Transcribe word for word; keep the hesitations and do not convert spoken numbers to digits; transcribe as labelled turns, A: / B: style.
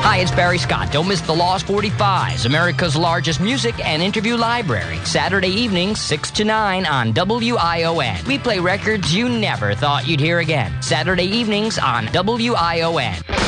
A: Hi, it's Barry Scott. Don't miss the Lost forty-fives, America's largest music and interview library. Saturday evenings, six to nine on W I O N. We play records you never thought you'd hear again. Saturday evenings on W I O N.